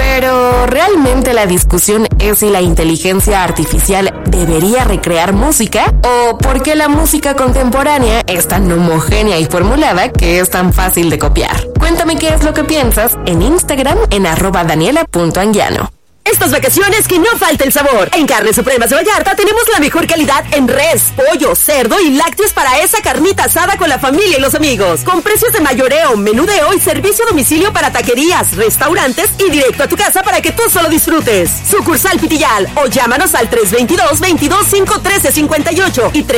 Pero ¿realmente la discusión es si la inteligencia artificial debería recrear música? ¿O por qué la música contemporánea es tan homogénea y formulada que es tan fácil de copiar? Cuéntame qué es lo que piensas en Instagram en @daniela.anguiano. Estas vacaciones que no falte el sabor. En Carnes Supremas de Vallarta tenemos la mejor calidad en res, pollo, cerdo y lácteos para esa carnita asada con la familia y los amigos. Con precios de mayoreo, menudeo y servicio a domicilio para taquerías, restaurantes y directo a tu casa para que tú solo disfrutes. Sucursal Pitillal o llámanos al 322-22-513-58 y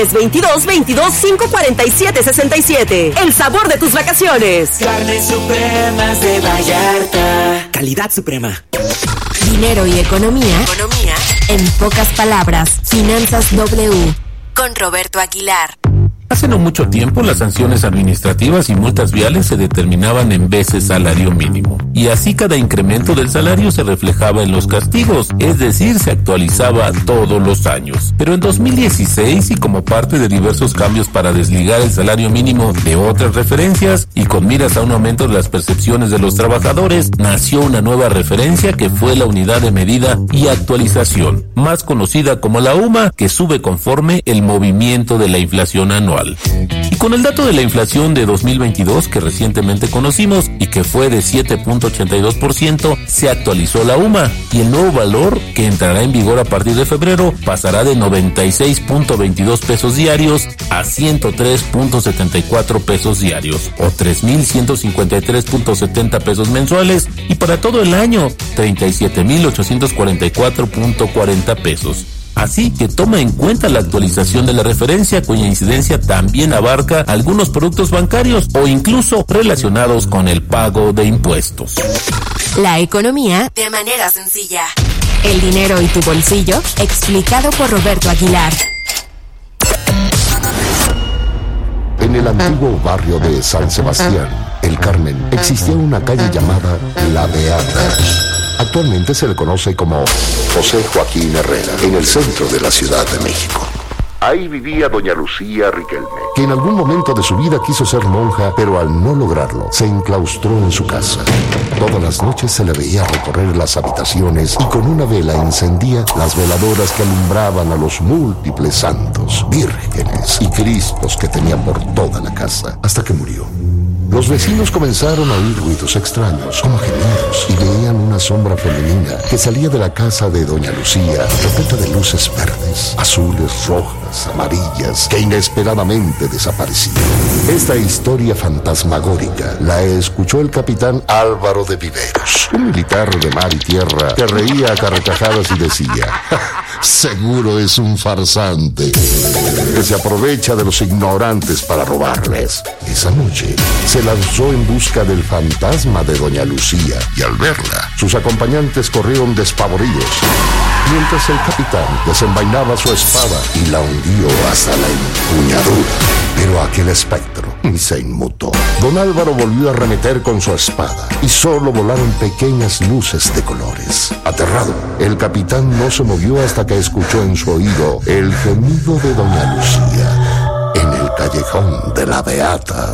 322-22-547-67. El sabor de tus vacaciones. Carnes Supremas de Vallarta. Calidad suprema. Dinero y economía en pocas palabras. Finanzas W con Roberto Aguilar. Hace no mucho tiempo las sanciones administrativas y multas viales se determinaban en veces salario mínimo, y así cada incremento del salario se reflejaba en los castigos, es decir, se actualizaba todos los años. Pero en 2016, y como parte de diversos cambios para desligar el salario mínimo de otras referencias y con miras a un aumento de las percepciones de los trabajadores, nació una nueva referencia que fue la unidad de medida y actualización, más conocida como la UMA, que sube conforme el movimiento de la inflación anual. Y con el dato de la inflación de 2022 que recientemente conocimos y que fue de 7.82%, se actualizó la UMA, y el nuevo valor, que entrará en vigor a partir de febrero, pasará de 96.22 pesos diarios a 103.74 pesos diarios, o 3.153.70 pesos mensuales, y para todo el año 37.844.40 pesos. Así que toma en cuenta la actualización de la referencia, cuya incidencia también abarca algunos productos bancarios o incluso relacionados con el pago de impuestos. La economía de manera sencilla. El dinero y tu bolsillo, explicado por Roberto Aguilar. En el antiguo barrio de San Sebastián, El Carmen, existía una calle llamada La Beata. Actualmente se le conoce como José Joaquín Herrera, en el centro de la Ciudad de México. Ahí vivía doña Lucía Riquelme, que en algún momento de su vida quiso ser monja, pero al no lograrlo, se enclaustró en su casa. Todas las noches se le veía recorrer las habitaciones y con una vela encendía las veladoras que alumbraban a los múltiples santos, vírgenes y cristos que tenían por toda la casa, hasta que murió. Los vecinos comenzaron a oír ruidos extraños, como gemidos, y veían una sombra femenina que salía de la casa de doña Lucía, repleta de luces verdes, azules, rojas, amarillas, que inesperadamente desaparecían. Esta historia fantasmagórica la escuchó el capitán Álvaro de Viveros, un militar de mar y tierra que reía a carcajadas y decía: seguro es un farsante que se aprovecha de los ignorantes para robarles. Esa noche se lanzó en busca del fantasma de doña Lucía, y al verla, sus acompañantes corrieron despavoridos, mientras el capitán desenvainaba su espada y la hundió hasta la empuñadura. Pero aquel espectro se inmutó. Don Álvaro volvió a arremeter con su espada y solo volaron pequeñas luces de colores. Aterrado, el capitán no se movió hasta que escuchó en su oído el gemido de doña Lucía en el callejón de La Beata.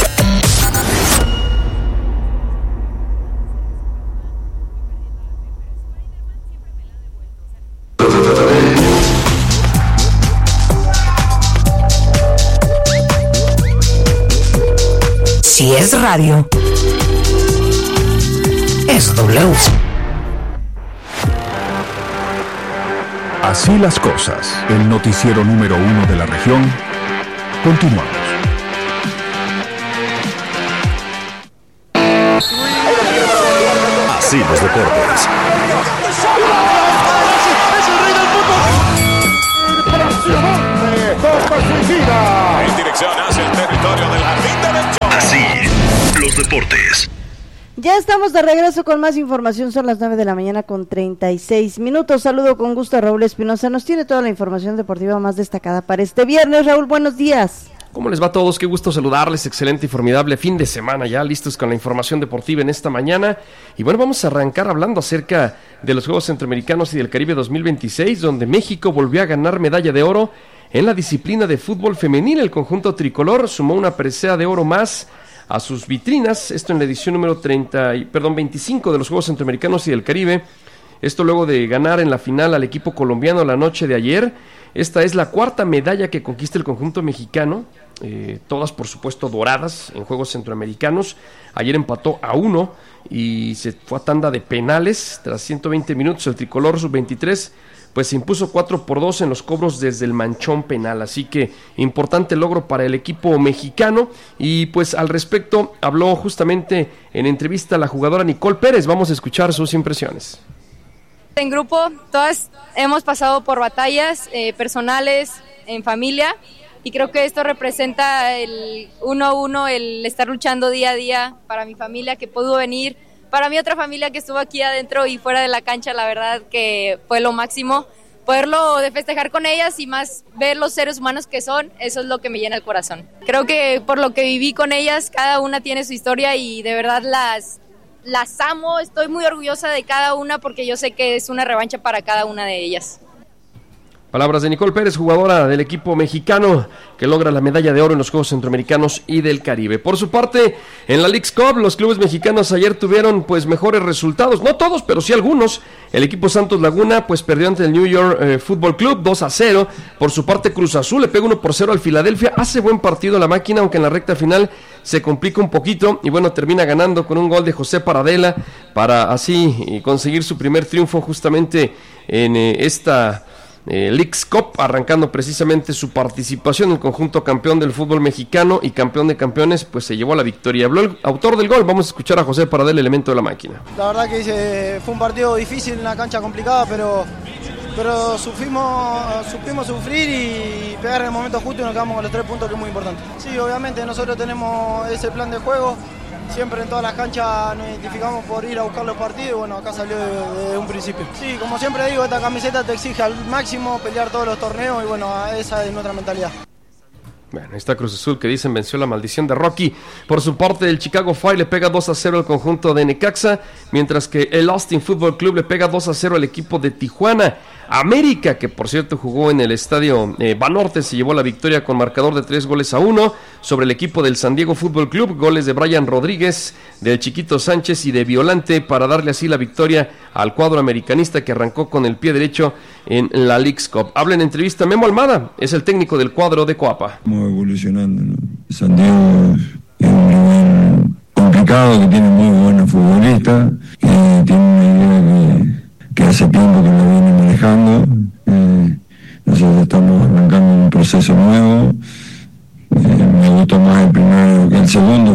Si es radio, es W. Así las cosas, el noticiero número 1 de la región. Continuamos. Así los deportes. En dirección hacia el territorio del jardín derecho. Así los deportes. Ya estamos de regreso con más información, son las 9 de la mañana con 36 minutos. Saludo con gusto a Raúl Espinosa, nos tiene toda la información deportiva más destacada para este viernes. Raúl, buenos días. ¿Cómo les va a todos? Qué gusto saludarles, excelente y formidable fin de semana ya, listos con la información deportiva en esta mañana. Y bueno, vamos a arrancar hablando acerca de los Juegos Centroamericanos y del Caribe 2026, donde México volvió a ganar medalla de oro en la disciplina de fútbol femenil. El conjunto tricolor sumó una presea de oro más a sus vitrinas, esto en la edición número 25 de los Juegos Centroamericanos y del Caribe. Esto luego de ganar en la final al equipo colombiano la noche de ayer. Esta es la cuarta medalla que conquista el conjunto mexicano, todas por supuesto doradas en Juegos Centroamericanos. Ayer empató a 1 y se fue a tanda de penales. Tras 120 minutos el tricolor sub-23 pues se impuso 4-2 en los cobros desde el manchón penal, así que importante logro para el equipo mexicano. Y pues al respecto habló justamente en entrevista la jugadora Nicole Pérez. Vamos a escuchar sus impresiones. En grupo, todas hemos pasado por batallas personales, en familia, y creo que esto representa el 1 a 1, el estar luchando día a día para mi familia que pudo venir, para mi otra familia que estuvo aquí adentro y fuera de la cancha. La verdad que fue lo máximo, poderlo de festejar con ellas y más ver los seres humanos que son, eso es lo que me llena el corazón. Creo que por lo que viví con ellas, cada una tiene su historia y de verdad las amo, estoy muy orgullosa de cada una porque yo sé que es una revancha para cada una de ellas. Palabras de Nicole Pérez, jugadora del equipo mexicano que logra la medalla de oro en los Juegos Centroamericanos y del Caribe. Por su parte, en la Leagues Cup, los clubes mexicanos ayer tuvieron pues mejores resultados, no todos, pero sí algunos. El equipo Santos Laguna pues perdió ante el New York Football Club 2-0. Por su parte, Cruz Azul le pega 1-0 al Filadelfia. Hace buen partido la máquina, aunque en la recta final se complica un poquito y bueno, termina ganando con un gol de José Paradela para así conseguir su primer triunfo justamente en esta Leagues Cup, arrancando precisamente su participación. El conjunto campeón del fútbol mexicano y campeón de campeones pues se llevó a la victoria. Habló el autor del gol, vamos a escuchar a José Paradela, elemento de la máquina. La verdad que fue un partido difícil, una cancha complicada, pero supimos sufrir y pegar en el momento justo y nos quedamos con los 3 puntos, que es muy importante. Sí, obviamente nosotros tenemos ese plan de juego. Siempre en todas las canchas nos identificamos por ir a buscar los partidos y bueno, acá salió desde un principio. Sí, como siempre digo, esta camiseta te exige al máximo pelear todos los torneos y bueno, esa es nuestra mentalidad. Bueno, está Cruz Azul que dicen venció la maldición de Rocky. Por su parte, el Chicago Fire le pega 2-0 al conjunto de Necaxa, mientras que el Austin Football Club le pega 2-0 al equipo de Tijuana. América, que por cierto jugó en el estadio Banorte, se llevó la victoria con marcador de 3-1 sobre el equipo del San Diego Football Club. Goles de Brian Rodríguez, del Chiquito Sánchez y de Violante para darle así la victoria al cuadro americanista que arrancó con el pie derecho en la Leagues Cup. Habla en entrevista Memo Almada, es el técnico del cuadro de Coapa. Estamos evolucionando, ¿no? San Diego es un nivel complicado, que tiene muy buenos futbolistas, que tiene una idea que hace tiempo que lo viene manejando. Nosotros estamos arrancando un proceso nuevo. Me gustó más el primero que el segundo.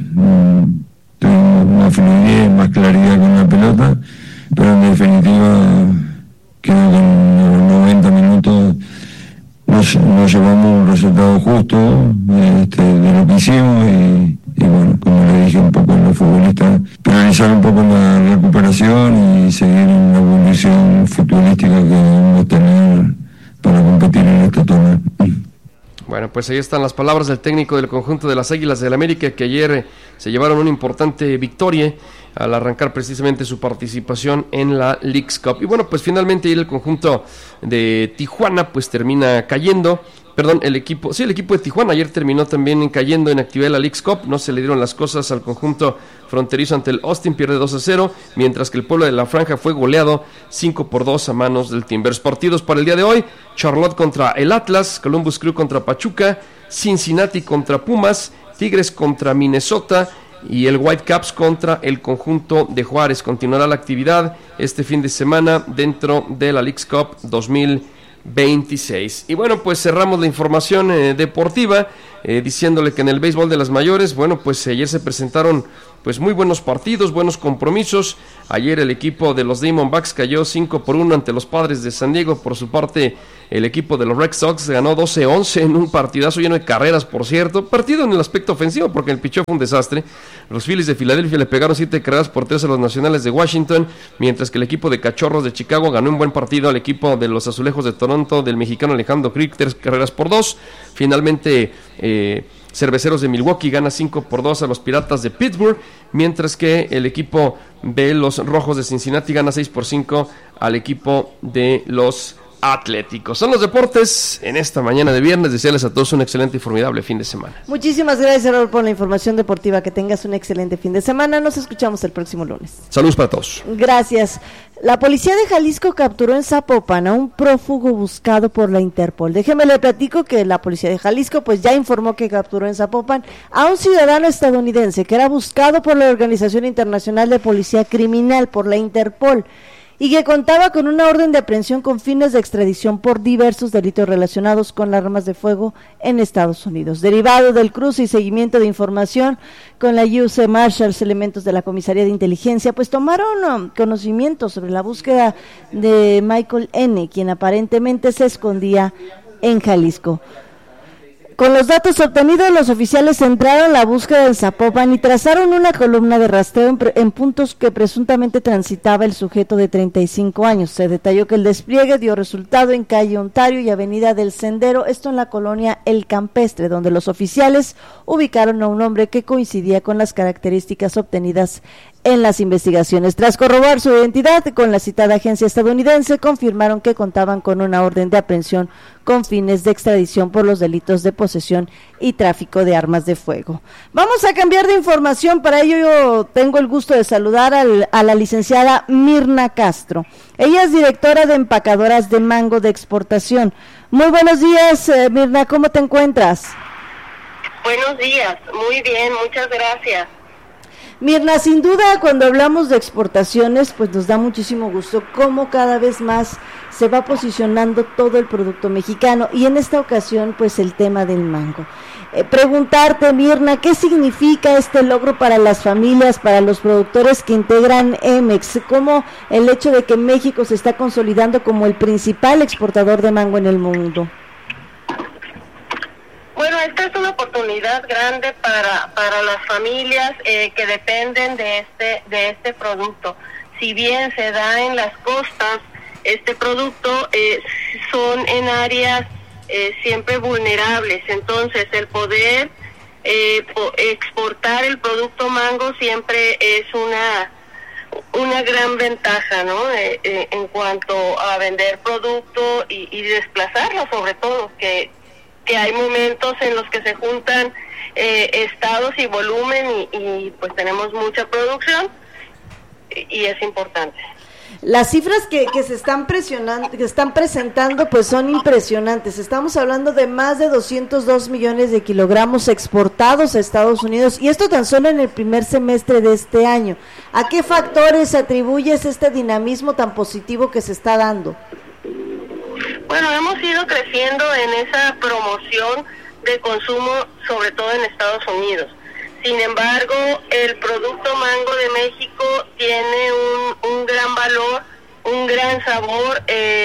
Tuvimos más fluidez, más claridad con la pelota, pero en definitiva creo que en los 90 minutos nos llevamos un resultado justo de lo que hicimos y bueno, como le dije un poco a los futbolistas, priorizar un poco la recuperación y seguir en la evolución futbolística que debemos tener para competir en este torneo. Bueno, pues ahí están las palabras del técnico del conjunto de las Águilas del América, que ayer se llevaron una importante victoria al arrancar precisamente su participación en la Leagues Cup. Y bueno, pues finalmente el conjunto de Tijuana pues termina cayendo. Perdón, el equipo de Tijuana ayer terminó también cayendo en actividad de la Leagues Cup. No se le dieron las cosas al conjunto fronterizo ante el Austin, pierde 2-0, mientras que el pueblo de la Franja fue goleado 5-2 a manos del Timbers. Partidos para el día de hoy: Charlotte contra el Atlas, Columbus Crew contra Pachuca, Cincinnati contra Pumas, Tigres contra Minnesota y el Whitecaps contra el conjunto de Juárez. Continuará la actividad este fin de semana dentro de la Leagues Cup 2026. Y bueno, pues cerramos la información deportiva diciéndole que en el béisbol de las mayores, bueno, pues ayer se presentaron pues muy buenos partidos, buenos compromisos. Ayer el equipo de los Diamondbacks cayó 5-1 ante los Padres de San Diego. Por su parte, el equipo de los Red Sox ganó 12-11 en un partidazo lleno de carreras, por cierto. Partido en el aspecto ofensivo, porque el picheo fue un desastre. Los Phillies de Filadelfia le pegaron 7 carreras por 3 a los Nacionales de Washington, mientras que el equipo de Cachorros de Chicago ganó un buen partido al equipo de los Azulejos de Toronto del mexicano Alejandro Kirk, 3 carreras por 2. Finalmente, Cerveceros de Milwaukee gana 5-2 a los Piratas de Pittsburgh, mientras que el equipo de los Rojos de Cincinnati gana 6-5 al equipo de los Atlético. Son los deportes en esta mañana de viernes. Desearles a todos un excelente y formidable fin de semana. Muchísimas gracias, Raúl, por la información deportiva. Que tengas un excelente fin de semana. Nos escuchamos el próximo lunes. Saludos para todos. Gracias. La policía de Jalisco capturó en Zapopan a un prófugo buscado por la Interpol. Déjeme le platico que la policía de Jalisco pues ya informó que capturó en Zapopan a un ciudadano estadounidense que era buscado por la Organización Internacional de Policía Criminal, por la Interpol, y que contaba con una orden de aprehensión con fines de extradición por diversos delitos relacionados con las armas de fuego en Estados Unidos. Derivado del cruce y seguimiento de información con la US Marshals, elementos de la Comisaría de Inteligencia, pues tomaron conocimiento sobre la búsqueda de Michael N., quien aparentemente se escondía en Jalisco. Con los datos obtenidos, los oficiales centraron la búsqueda en Zapopan y trazaron una columna de rastreo en puntos que presuntamente transitaba el sujeto de 35 años. Se detalló que el despliegue dio resultado en calle Ontario y avenida del Sendero, esto en la colonia El Campestre, donde los oficiales ubicaron a un hombre que coincidía con las características obtenidas en las investigaciones. Tras corroborar su identidad con la citada agencia estadounidense, confirmaron que contaban con una orden de aprehensión con fines de extradición por los delitos de posesión y tráfico de armas de fuego. Vamos a cambiar de información. Para ello yo tengo el gusto de saludar a la licenciada Mirna Castro. Ella es directora de empacadoras de mango de exportación. Muy buenos días, Mirna, ¿cómo te encuentras? Buenos días, muy bien, muchas gracias. Mirna, sin duda cuando hablamos de exportaciones, pues nos da muchísimo gusto cómo cada vez más se va posicionando todo el producto mexicano y en esta ocasión pues el tema del mango. Preguntarte, Mirna, ¿qué significa este logro para las familias, para los productores que integran EMEX? ¿Cómo el hecho de que México se está consolidando como el principal exportador de mango en el mundo? Bueno, esta es una oportunidad grande para las familias que dependen de este producto. Si bien se da en las costas, este producto son en áreas siempre vulnerables. Entonces, el poder exportar el producto mango siempre es una gran ventaja, ¿no? En cuanto a vender producto y desplazarlo, sobre todo, que hay momentos en los que se juntan estados y volumen y pues tenemos mucha producción y es importante. Las cifras que se están presentando pues son impresionantes. Estamos hablando de más de 202 millones de kilogramos exportados a Estados Unidos y esto tan solo en el primer semestre de este año. ¿A qué factores atribuyes este dinamismo tan positivo que se está dando? Bueno, hemos ido creciendo en esa promoción de consumo, sobre todo en Estados Unidos. Sin embargo, el producto mango de México tiene un gran valor, un gran sabor,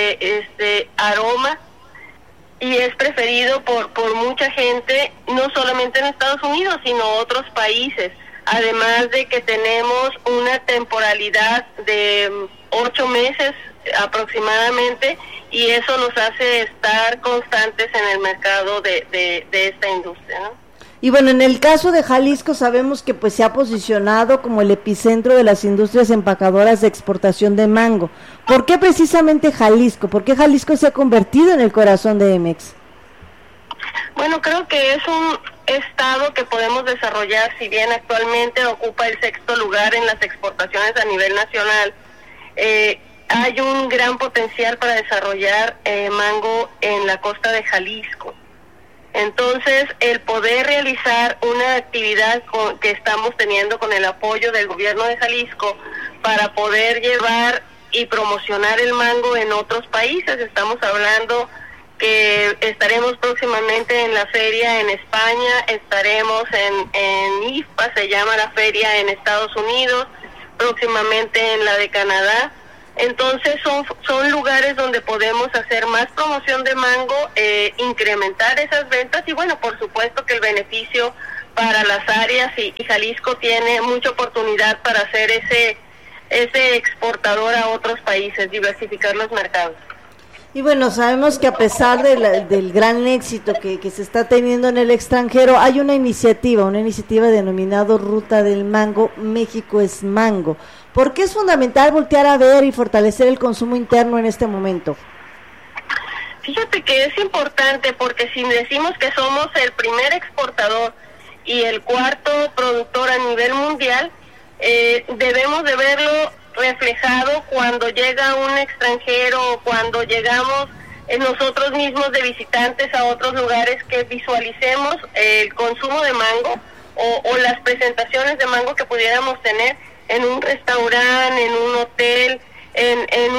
aroma, y es preferido por mucha gente, no solamente en Estados Unidos, sino otros países. Además de que tenemos una temporalidad de 8 meses aproximadamente, y eso nos hace estar constantes en el mercado de esta industria, ¿no? Y bueno, en el caso de Jalisco sabemos que pues se ha posicionado como el epicentro de las industrias empacadoras de exportación de mango. ¿Por qué precisamente Jalisco? ¿Por qué Jalisco se ha convertido en el corazón de EMEX? Bueno, creo que es un estado que podemos desarrollar, si bien actualmente ocupa el 6º lugar en las exportaciones a nivel nacional. Hay un gran potencial para desarrollar mango en la costa de Jalisco. Entonces, el poder realizar una actividad que estamos teniendo con el apoyo del gobierno de Jalisco para poder llevar y promocionar el mango en otros países. Estamos hablando que estaremos próximamente en la feria en España, estaremos en IFPA, se llama la feria en Estados Unidos, próximamente en la de Canadá. Entonces son lugares donde podemos hacer más promoción de mango, incrementar esas ventas y bueno, por supuesto que el beneficio para las áreas y Jalisco tiene mucha oportunidad para hacer ese exportador a otros países, diversificar los mercados. Y bueno, sabemos que a pesar del gran éxito que se está teniendo en el extranjero, hay una iniciativa denominada Ruta del Mango, México es Mango. ¿Por qué es fundamental voltear a ver y fortalecer el consumo interno en este momento? Fíjate que es importante porque si decimos que somos el primer exportador y el cuarto productor a nivel mundial, debemos de verlo reflejado cuando llega un extranjero, cuando llegamos nosotros mismos de visitantes a otros lugares, que visualicemos el consumo de mango o las presentaciones de mango que pudiéramos tener en un restaurante, en un hotel, en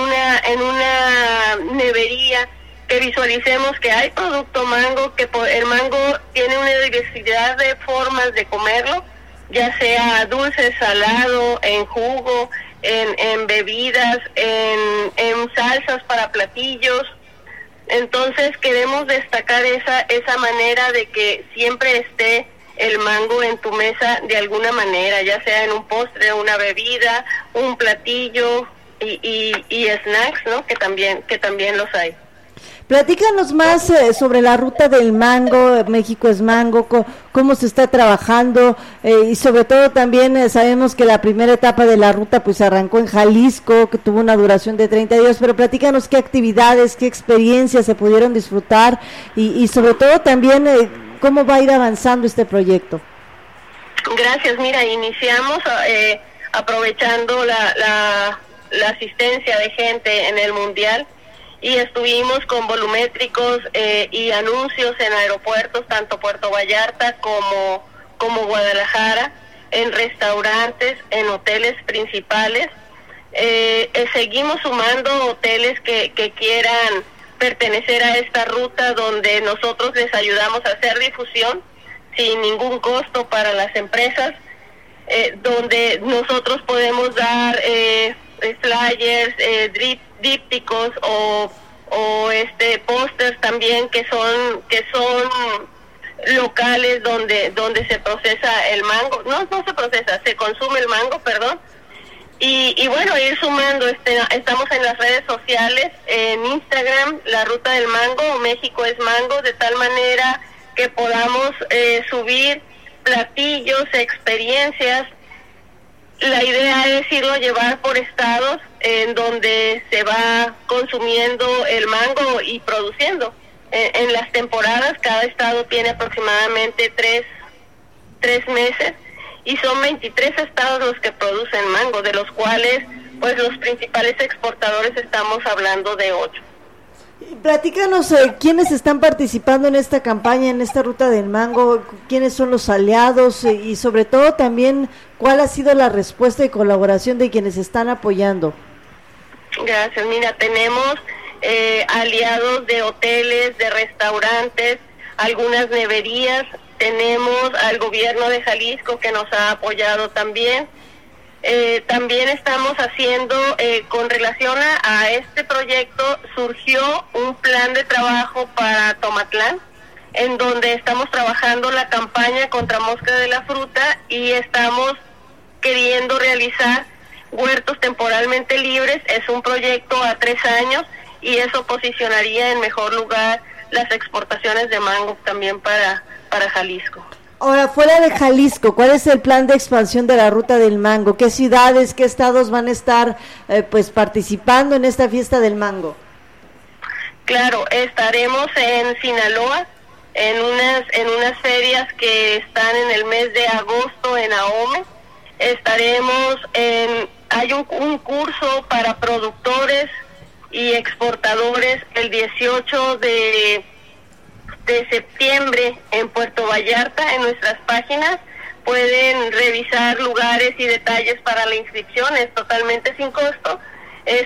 una nevería, que visualicemos que hay producto mango, que el mango tiene una diversidad de formas de comerlo, ya sea dulce, salado, en jugo, en bebidas, en salsas para platillos. Entonces queremos destacar esa manera de que siempre esté el mango en tu mesa de alguna manera, ya sea en un postre, una bebida, un platillo y snacks, ¿no? Que también los hay. Platícanos más sobre la ruta del mango, México es mango, cómo se está trabajando, y sobre todo también sabemos que la primera etapa de la ruta pues arrancó en Jalisco, que tuvo una duración de 30 días, pero platícanos qué actividades, qué experiencias se pudieron disfrutar y sobre todo también cómo va a ir avanzando este proyecto. Gracias, mira, iniciamos aprovechando la asistencia de gente en el Mundial, y estuvimos con volumétricos y anuncios en aeropuertos, tanto Puerto Vallarta como Guadalajara, en restaurantes, en hoteles principales. Seguimos sumando hoteles que quieran pertenecer a esta ruta, donde nosotros les ayudamos a hacer difusión sin ningún costo para las empresas, donde nosotros podemos dar flyers, dípticos o pósters también que son locales donde se procesa el mango, no se procesa, se consume el mango, perdón. Y bueno, ir sumando, estamos en las redes sociales, en Instagram, La Ruta del Mango, México es Mango, de tal manera que podamos subir platillos, experiencias. La idea es irlo a llevar por estados en donde se va consumiendo el mango y produciendo. En las temporadas, cada estado tiene aproximadamente tres meses, y son 23 estados los que producen mango, de los cuales pues los principales exportadores estamos hablando de 8. Platícanos quiénes están participando en esta campaña, en esta ruta del mango, quiénes son los aliados y sobre todo también cuál ha sido la respuesta y colaboración de quienes están apoyando. Gracias, mira, tenemos aliados de hoteles, de restaurantes, algunas neverías, tenemos al gobierno de Jalisco que nos ha apoyado también. También estamos haciendo, con relación a este proyecto, surgió un plan de trabajo para Tomatlán, en donde estamos trabajando la campaña contra mosca de la fruta y estamos queriendo realizar huertos temporalmente libres. Es un proyecto a 3 años y eso posicionaría en mejor lugar las exportaciones de mango también para Jalisco. Ahora, fuera de Jalisco, ¿cuál es el plan de expansión de la Ruta del Mango? ¿Qué ciudades, qué estados van a estar pues participando en esta fiesta del mango? Claro, estaremos en Sinaloa, en unas ferias que están en el mes de agosto en Ahome. Estaremos hay un curso para productores y exportadores el 18 de septiembre en Puerto Vallarta. En nuestras páginas pueden revisar lugares y detalles para la inscripción, es totalmente sin costo, es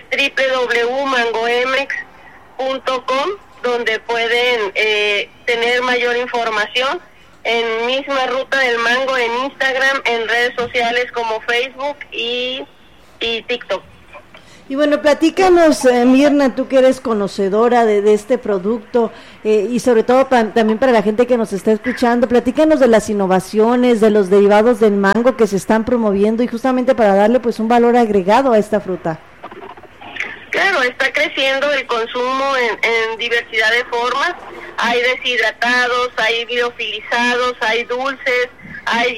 www.mangoemex.com, donde pueden tener mayor información. En misma Ruta del Mango en Instagram, en redes sociales como Facebook y TikTok. Y bueno, platícanos, Mirna, tú que eres conocedora de este producto y sobre todo también para la gente que nos está escuchando, platícanos de las innovaciones, de los derivados del mango que se están promoviendo y justamente para darle pues un valor agregado a esta fruta. Claro, está creciendo el consumo en diversidad de formas. Hay deshidratados, hay liofilizados, hay dulces, hay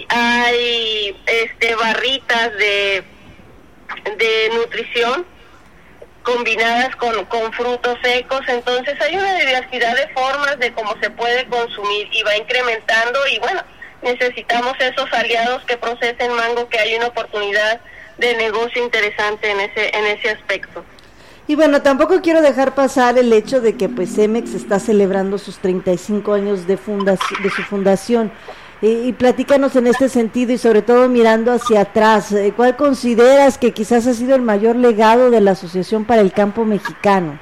barritas de nutrición combinadas con frutos secos. Entonces hay una diversidad de formas de cómo se puede consumir y va incrementando, y bueno, necesitamos esos aliados que procesen mango, que hay una oportunidad de negocio interesante en ese aspecto. Y bueno, tampoco quiero dejar pasar el hecho de que pues Cemex está celebrando sus 35 años de su fundación. Y platícanos en este sentido, y sobre todo mirando hacia atrás, ¿cuál consideras que quizás ha sido el mayor legado de la Asociación para el Campo Mexicano?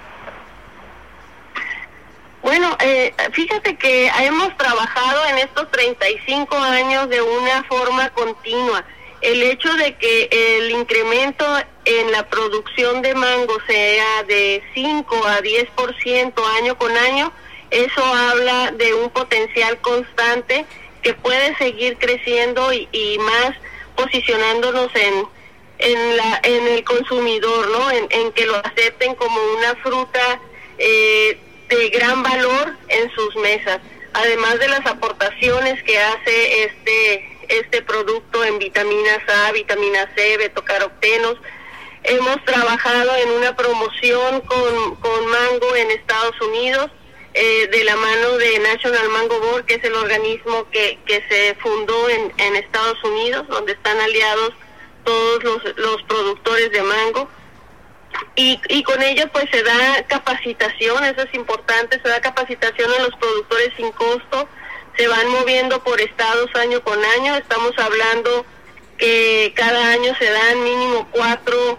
Bueno, fíjate que hemos trabajado en estos 35 años de una forma continua. El hecho de que el incremento en la producción de mango sea de 5 a 10% año con año, eso habla de un potencial constante que puede seguir creciendo y más posicionándonos en el consumidor, ¿no? En que lo acepten como una fruta de gran valor en sus mesas, además de las aportaciones que hace este producto en vitaminas A, vitamina C, betacarotenoides. Hemos trabajado en una promoción con mango en Estados Unidos, de la mano de National Mango Board, que es el organismo que se fundó en Estados Unidos, donde están aliados todos los productores de mango. Y con ello pues se da capacitación, eso es importante, se da capacitación a los productores sin costo, se van moviendo por estados año con año. Estamos hablando que cada año se dan mínimo cuatro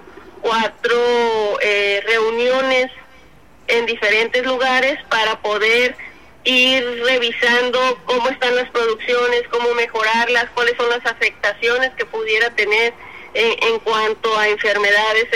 reuniones en diferentes lugares para poder ir revisando cómo están las producciones, cómo mejorarlas, cuáles son las afectaciones que pudiera tener en cuanto a enfermedades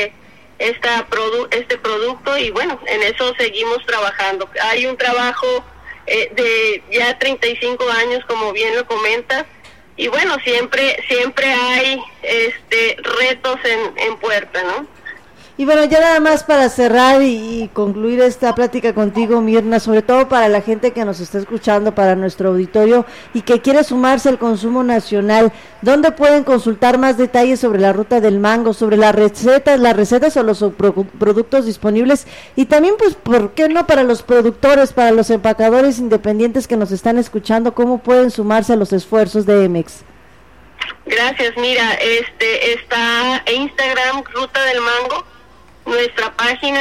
este producto, y bueno, en eso seguimos trabajando. Hay un trabajo de ya 35 años, como bien lo comentas, y bueno, siempre hay retos en puerta, ¿no? Y bueno, ya nada más para cerrar y concluir esta plática contigo, Mirna, sobre todo para la gente que nos está escuchando, para nuestro auditorio y que quiere sumarse al consumo nacional, ¿dónde pueden consultar más detalles sobre la ruta del mango, sobre las recetas o los productos disponibles? Y también, pues, ¿por qué no para los productores, para los empacadores independientes que nos están escuchando, cómo pueden sumarse a los esfuerzos de EMEX? Gracias, mira, está Instagram, Ruta del Mango, nuestra página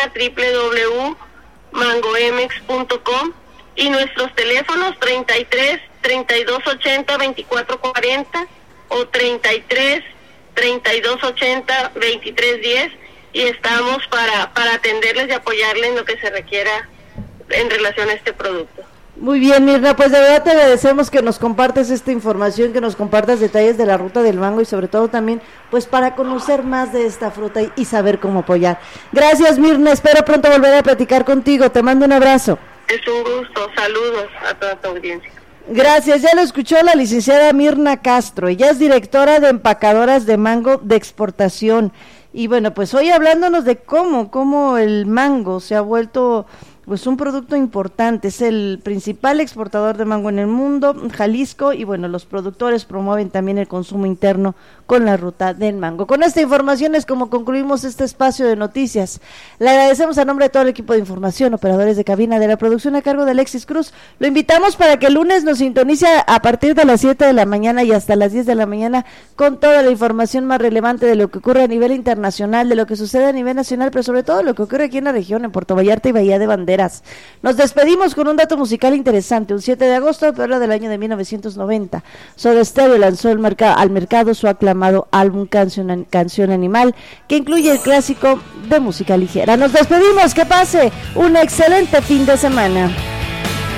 www.mangoemex.com y nuestros teléfonos 33 32 80 24 40 o 33 32 80 23 10, y estamos para atenderles y apoyarles en lo que se requiera en relación a este producto. Muy bien, Mirna, pues de verdad te agradecemos que nos compartas esta información, que nos compartas detalles de la ruta del mango y sobre todo también pues para conocer más de esta fruta y saber cómo apoyar. Gracias, Mirna, espero pronto volver a platicar contigo, te mando un abrazo. Es un gusto, saludos a toda tu audiencia. Gracias, ya lo escuchó la licenciada Mirna Castro, ella es directora de empacadoras de mango de exportación. Y bueno, pues hoy hablándonos de cómo el mango se ha vuelto pues un producto importante, es el principal exportador de mango en el mundo, Jalisco, y bueno, los productores promueven también el consumo interno con la ruta del mango. Con esta información es como concluimos este espacio de noticias. Le agradecemos a nombre de todo el equipo de información, operadores de cabina de la producción a cargo de Alexis Cruz. Lo invitamos para que el lunes nos sintonice a partir de las 7 de la mañana y hasta las 10 de la mañana con toda la información más relevante de lo que ocurre a nivel internacional, de lo que sucede a nivel nacional, pero sobre todo lo que ocurre aquí en la región, en Puerto Vallarta y Bahía de Banderas. Nos despedimos con un dato musical interesante. Un 7 de agosto, pero del año de 1990, Soda Stereo lanzó al mercado su aclamado álbum Canción Animal, que incluye el clásico de música ligera. Nos despedimos, que pase un excelente fin de semana.